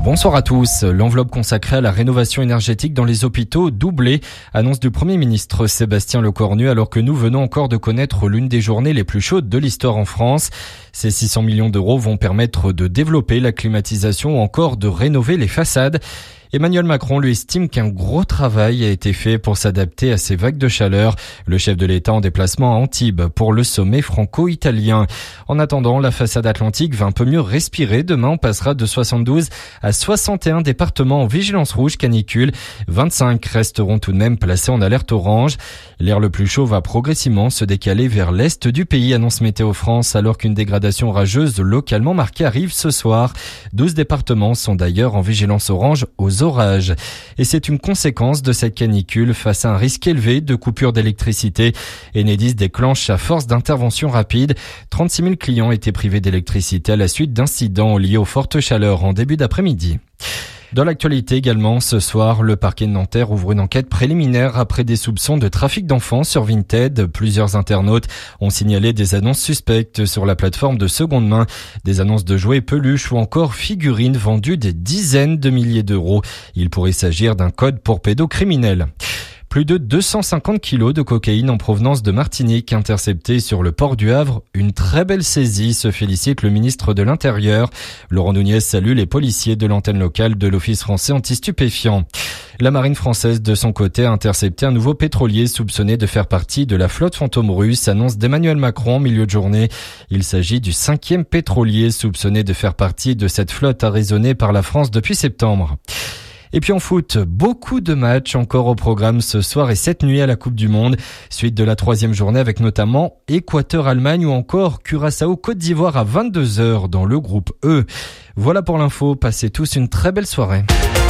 Bonsoir à tous. L'enveloppe consacrée à la rénovation énergétique dans les hôpitaux doublée, annonce du Premier ministre Sébastien Lecornu, alors que nous venons encore de connaître l'une des journées les plus chaudes de l'histoire en France. Ces 600 millions d'euros vont permettre de développer la climatisation ou encore de rénover les façades. Emmanuel Macron lui estime qu'un gros travail a été fait pour s'adapter à ces vagues de chaleur. Le chef de l'État en déplacement à Antibes pour le sommet franco-italien. En attendant, la façade atlantique va un peu mieux respirer. Demain, on passera de 72 à 61 départements en vigilance rouge canicule. 25 resteront tout de même placés en alerte orange. L'air le plus chaud va progressivement se décaler vers l'est du pays, annonce Météo France, alors qu'une dégradation orageuse localement marquée arrive ce soir. 12 départements sont d'ailleurs en vigilance orange aux orages. Et c'est une conséquence de cette canicule face à un risque élevé de coupure d'électricité. Enedis déclenche à force d'intervention rapide. 36 000 clients étaient privés d'électricité à la suite d'incidents liés aux fortes chaleurs en début d'après-midi. Dans l'actualité également, ce soir, le parquet de Nanterre ouvre une enquête préliminaire après des soupçons de trafic d'enfants sur Vinted. Plusieurs internautes ont signalé des annonces suspectes sur la plateforme de seconde main. Des annonces de jouets, peluches ou encore figurines vendues des dizaines de milliers d'euros. Il pourrait s'agir d'un code pour pédocriminels. Plus de 250 kilos de cocaïne en provenance de Martinique interceptés sur le port du Havre. Une très belle saisie, se félicite le ministre de l'Intérieur. Laurent Nunez salue les policiers de l'antenne locale de l'Office français anti-stupéfiants. La marine française, de son côté, a intercepté un nouveau pétrolier soupçonné de faire partie de la flotte fantôme russe, annonce d'Emmanuel Macron en milieu de journée. Il s'agit du 5e pétrolier soupçonné de faire partie de cette flotte arraisonnée par la France depuis septembre. Et puis en foot, beaucoup de matchs encore au programme ce soir et cette nuit à la Coupe du Monde. Suite de la 3e journée avec notamment Équateur-Allemagne ou encore Curaçao-Côte d'Ivoire à 22h dans le groupe E. Voilà pour l'info, passez tous une très belle soirée.